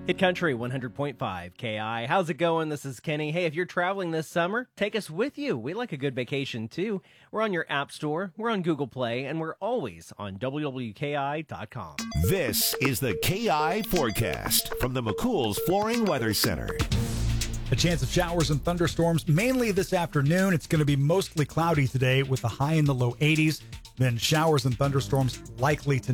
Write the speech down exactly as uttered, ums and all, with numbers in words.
Hit Country one hundred point five K I. How's it going? This is Kenny. Hey, if you're traveling this summer, take us with you. We like a good vacation too. We're on your App Store, we're on Google Play, and we're always on W W K I dot com. This is the K I Forecast from the McCool's Flooring Weather Center. A chance of showers and thunderstorms mainly this afternoon. It's going to be mostly cloudy today with a high in the low eighties. Then showers and thunderstorms likely tonight.